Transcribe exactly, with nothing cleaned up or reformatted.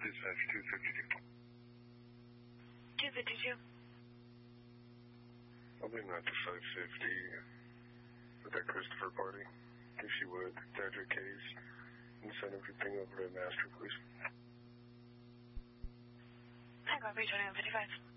Dispatch two fifty-two. two fifty-two. I'll be at the five fifty with that Christopher party. If you would, add your case and send everything over to Master, please. I got three twenty-one fifty-five.